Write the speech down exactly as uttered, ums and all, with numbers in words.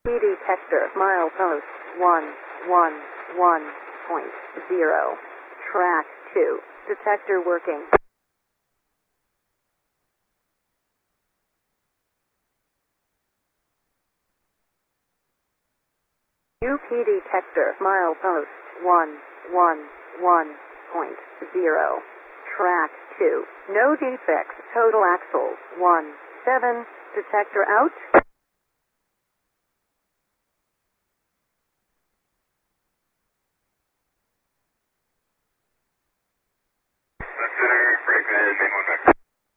P detector milepost one one one point zero. Track two. Detector working. U P detector milepost one one one point zero. Track two. No defects. Total axles one seven. Detector out. Consider brake management